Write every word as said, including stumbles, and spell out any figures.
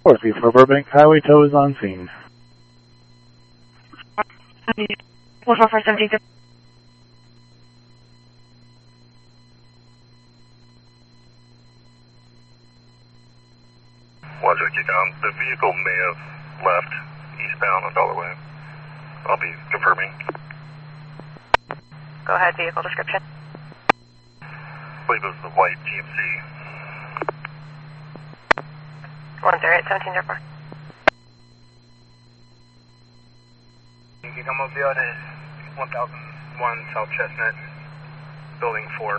four three four Burbank Highway, tow is on scene. one four four seven two. Roger, kick on. The vehicle may have left eastbound on Dollar Way. I'll be confirming. Go ahead, vehicle description. I believe it was the white G M C. one zero eight seventeen zero four. You can come up the other one thousand one South Chestnut, building four.